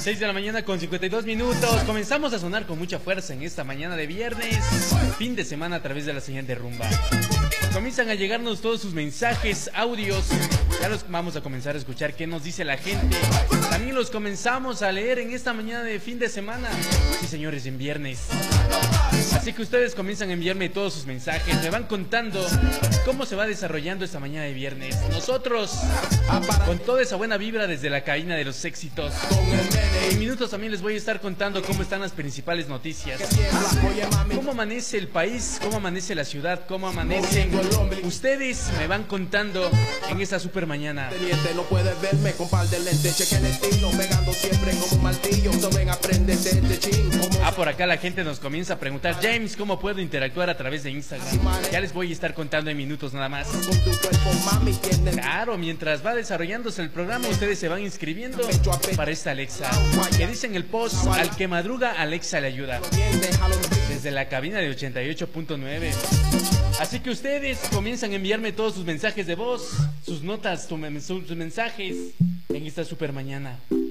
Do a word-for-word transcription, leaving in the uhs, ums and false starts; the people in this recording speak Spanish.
seis de la mañana con cincuenta y dos minutos. Comenzamos a sonar con mucha fuerza en esta mañana de viernes, fin de semana a través de la señal de Rumba. Comienzan a llegarnos todos sus mensajes, audios. Ya los vamos a comenzar a escuchar qué nos dice la gente. También los comenzamos a leer en esta mañana de fin de semana. Sí, señores, en viernes. Así que ustedes comienzan a enviarme todos sus mensajes. Me van contando cómo se va desarrollando esta mañana de viernes. Nosotros, con toda esa buena vibra desde la cabina de los éxitos. En minutos también les voy a estar contando cómo están las principales noticias. Cómo amanece el país, cómo amanece la ciudad, cómo amanecen. Ustedes me van contando en esta super mañana. No puedes verme con par de lentes, cheque el estilo, pegando siempre como un martillo. Tomen, aprende este chin. Ah, por acá la gente nos comienza a preguntar, James, ¿cómo puedo interactuar a través de Instagram? Ya les voy a estar contando en minutos nada más. Claro, mientras va desarrollándose el programa, ustedes se van inscribiendo para esta Alexa. Que dicen el post, al que madruga, Alexa le ayuda. Desde la cabina de ochenta y ocho punto nueve. Así que ustedes comienzan a enviarme todos sus mensajes de voz, sus notas, sus mensajes en esta super mañana.